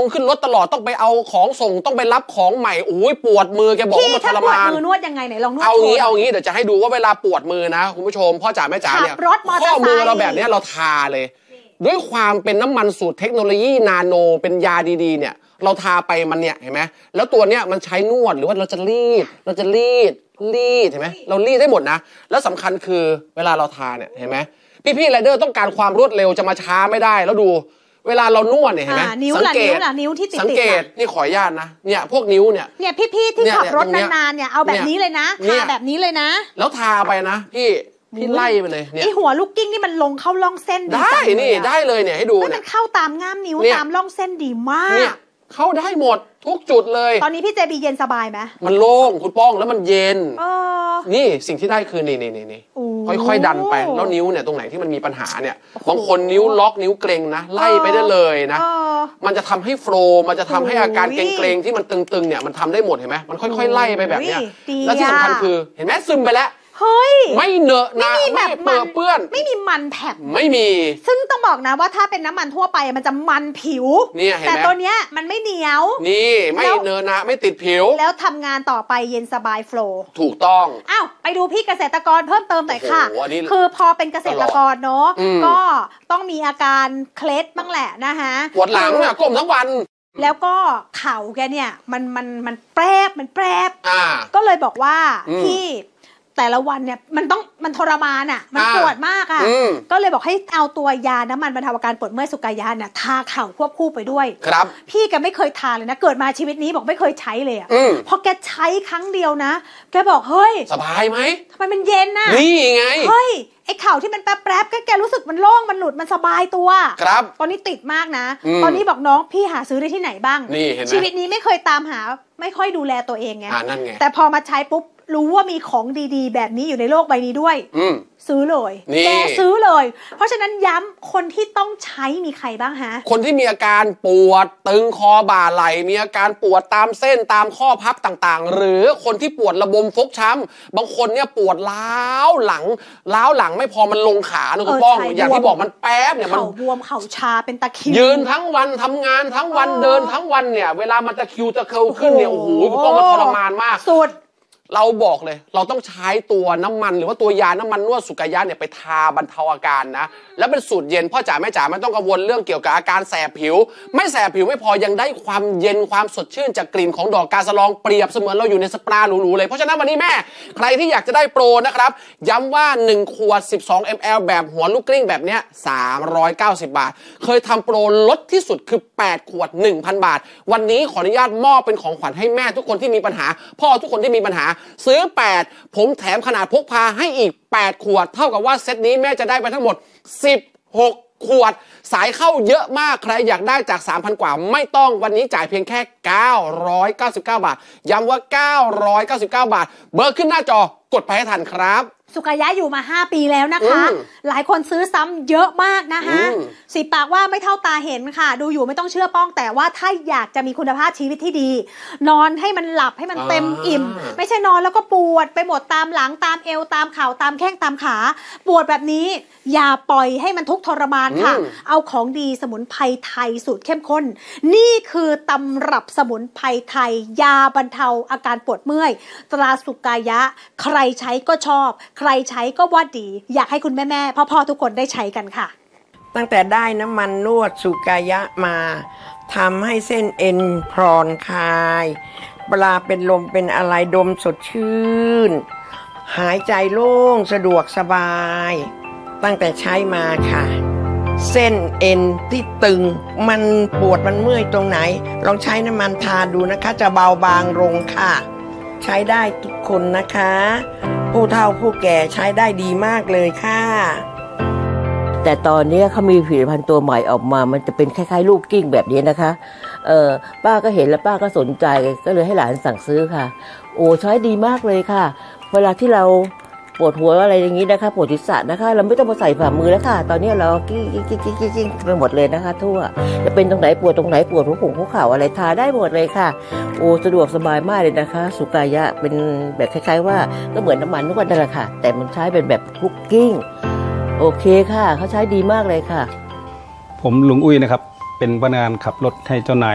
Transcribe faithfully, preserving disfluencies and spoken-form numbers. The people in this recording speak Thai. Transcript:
งขึ้นรถตลอดต้องไปเอาของส่งต้องไปรับของใหม่โอ้ยปวดมือแกบอกว่ามันทรมานปวดมือนวดยังไงไหนลองนวดเอางี้เอางี้เดี๋ยวจะให้ดูว่าเวลาปวดมือนะคุณผู้ชมพ่อจ๋าแม่จ๋าเนี่ยข้อมือเราแบบนี้เราทาเลยด้วยความเป็นน้ำมันสูตรเทคโนโลยีนาโนเป็นยาดีๆเนี่ยเราทาไปมันเนี่ยเห็นไหมแล้วตัวเนี้ยมันใช้นวดหรือว่าเราจะรีดเราจะรีดรีดเห็นไหมเรารีดได้หมดนะแล้วสำคัญคือเวลาเราทาเนี่ยเห็นไหมพี่ๆไรเดอร์ต้องการความรวดเร็วจะมาช้าไม่ได้แล้วดูเวลาเรานวดเนี่ยเห็นไหมสังเกตนิ้วที่ติดสังเกตนี่ขออนุญาตนะเนี่ยพวกนิ้วเนี่ยเนี่ยพี่ๆที่ขับรถนานๆเนี่ยเอาแบบนี้เลยนะทาแบบนี้เลยนะแล้วทาไปนะพี่พี่ไล่ไปเลยเนี่ยไอหัวลูกกิ้งนี่มันลงเข้าร่องเส้นได้นี่ได้เลยเนี่ยให้ดูมันเข้าตามง่ามนิ้วตามร่องเส้นดีมากเนี่ยเข้าได้หมดทุกจุดเลยตอนนี้พี่เจบีเย็นสบายไหมมันโล่งคุณป้องแล้วมันเย็นเออนี่สิ่งที่ได้คือนี่นี่นี่นี่ค่อยๆดันไปแล้วนิ้วเนี่ยตรงไหนที่มันมีปัญหาเนี่ยบางคนนิ้วล็อกนิ้วเกร็งนะไล่ไปได้เลยนะมันจะทำให้โฟล์มันจะทำให้อาการเกร็งๆที่มันตึงๆเนี่ยมันทำได้หมดเห็นไหมมันค่อยๆไล่ไปแบบเนี้ยแล้วที่สำคัญคือเห็นไหมซึมไปแล้วเฮ้ยไม่เหนอะนะไม่เปื้อนเปื้อนไม่มีมันแผบไม่มีซึ่งต้องบอกนะว่าถ้าเป็นน้ำมันทั่วไปมันจะมันผิวแต่ตัวเนี้ยมันไม่เหนียวนี่ไม่เนอะนะไม่ติดผิวแล้วทำงานต่อไปเย็นสบายโฟล์ถูกต้องอ้าวไปดูพี่เกษตรกรเพิ่มเติมหน่อยค่ะคือพอเป็นเกษตรกรเนาะก็ต้องมีอาการเคล็ดบ้างแหละนะคะปวดหลังอ่ะก้มทั้งวันแล้วก็เข่าแกเนี่ยมันมันมันแปรบมันแปรบก็เลยบอกว่าพี่แต่ละวันเนี่ยมันต้องมันทรมานอ่ะมันปวดมากอ่ะก็เลยบอกให้เอาตัวยาน้ำมันบรรเทาอาการปวดเมื่อยสุกายะเนี่ยทาเข่าควบคู่ไปด้วยครับพี่แกไม่เคยทาเลยนะเกิดมาชีวิตนี้บอกไม่เคยใช้เลยอ่ะพอแกใช้ครั้งเดียวนะแกบอกเฮ้ยสบายไหมทำไมมันเย็นน่ะนี่ไงเฮ้ยไอ้เข่าที่มันแป๊บแป๊บแกรู้สึกมันโล่งมันหลุดมันสบายตัวครับตอนนี้ติดมากนะตอนนี้บอกน้องพี่หาซื้อได้ที่ไหนบ้างนี่เห็นไหมชีวิตนี้ไม่เคยตามหาไม่ค่อยดูแลตัวเองไงนั่นไงแต่พอมาใช้ปุ๊บรู้ว่ามีของดีๆแบบนี้อยู่ในโลกใบนี้ด้วยซื้อเลยแกซื้อเลยเพราะฉะนั้นย้ำคนที่ต้องใช้มีใครบ้างฮะคนที่มีอาการปวดตึงคอบ่าไหล่มีอาการปวดตามเส้นตามข้อพับต่างๆหรือคนที่ปวดระบมฟกช้ำบางคนเนี่ยปวดล้าวหลังล้าวหลังไม่พอมันลงขานะคุณป้องอย่างที่บอกมันแป๊บเนี่ยมันเข่าบวมเข่าชาเป็นตะคริวยืนทั้งวันทำงานทั้งวันเดินทั้งวันเนี่ยเวลามันตะคริวตะเคิวขึ้นเนี่ยโอ้โหคุณป้องมันทรมานมากสุดเราบอกเลยเราต้องใช้ตัวน้ำมันหรือว่าตัวยาน้ำมันนวดสุกายะเนี่ยไปทาบรรเทาอาการนะแล้วเป็นสูตรเย็นพ่อจ๋าแม่จ๋าไม่ต้องกังวลเรื่องเกี่ยวกับอาการแสบผิวไม่แสบผิวไม่พอยังได้ความเย็นความสดชื่นจากกลิ่นของดอกกาสะลองเปรียบเสมือนเราอยู่ในสปาหรูๆเลยเพราะฉะนั้นวันนี้แม่ใครที่อยากจะได้โปรนะครับย้ำว่าหนึ่งขวดสิบสองมิลลิลิตร แบบหัวลูกกลิ้งแบบเนี้ยสามร้อยเก้าสิบบาทเคยทำโปรลดที่สุดคือแปดขวด หนึ่งพัน บาทวันนี้ขออนุญาตมอบเป็นของขวัญให้แม่ทุกคนที่มีปัญหาพ่อทุกคนที่มีปัญหาซื้อแปดผมแถมขนาดพกพาให้อีกแปดขวดเท่ากับว่าเซตนี้แม่จะได้ไปทั้งหมดสิบหกขวดสายเข้าเยอะมากใครอยากได้จาก สามพัน กว่าไม่ต้องวันนี้จ่ายเพียงแค่เก้าร้อยเก้าสิบเก้าบาทย้ำว่าเก้าร้อยเก้าสิบเก้าบาทเบอร์ขึ้นหน้าจอกดไปให้ทันครับสุกายะอยู่มาห้าปีแล้วนะคะหลายคนซื้อซ้ำเยอะมากนะคะสิปากว่าไม่เท่าตาเห็นค่ะดูอยู่ไม่ต้องเชื่อป้องแต่ว่าถ้าอยากจะมีคุณภาพชีวิตที่ดีนอนให้มันหลับให้มันเต็มอิ่มไม่ใช่นอนแล้วก็ปวดไปหมดตามหลังตามเอวตามเข่าตามแข้งตามขาปวดแบบนี้อย่าปล่อยให้มันทุกข์ทรมานค่ะเอาของดีสมุนไพรไทยสูตรเข้มข้นนี่คือตำรับสมุนไพรไทยยาบรรเทาอาการปวดเมื่อยตราสุกายะใครใช้ก็ชอบใครใช้ก็ว่าดีอยากให้คุณแม่ๆพ่อๆทุกคนได้ใช้กันค่ะตั้งแต่ได้น้ำมันนวดสุกายะมาทำให้เส้นเอ็นผ่อนคลายเวลาเป็นลมเป็นอะไรดมสดชื่นหายใจโล่งสะดวกสบายตั้งแต่ใช้มาค่ะเส้นเอ็นที่ตึงมันปวดมันเมื่อยตรงไหนลองใช้น้ำมันทาดูนะคะจะเบาบางลงค่ะใช้ได้ทุกคนนะคะผู้เฒ่าผู้แก่ใช้ได้ดีมากเลยค่ะแต่ตอนนี้เขามีผลิตภัณฑ์ตัวใหม่ออกมามันจะเป็นคล้ายๆลูกกิ้งแบบนี้นะคะเออป้าก็เห็นแล้วป้าก็สนใจก็เลยให้หลานสั่งซื้อค่ะโอ้ใช้ดีมากเลยค่ะเวลาที่เราปวดหัวอะไรอย่างนี้นะคะปวดศีรษะนะคะเราไม่ต้องมาใส่ฝ่ามือแล้วค่ะตอนนี้เรากิ้งกิ้งกิ้งกิ้งกิ้งไปหมดเลยนะคะทั่วจะเป็นตรงไหนปวดตรงไหนปวดหัวผงหัวเข่าอะไรทาได้หมดเลยค่ะโอ้สะดวกสบายมากเลยนะคะสุกายะเป็นแบบคล้ายๆว่าก็เหมือนน้ำมันนวดนั่นแหละค่ะแต่มันใช้เป็นแบบคุกกิ้งโอเคค่ะเขาใช้ดีมากเลยค่ะผมลุงอุ้ยนะครับเป็นพนักงานขับรถให้เจ้านาย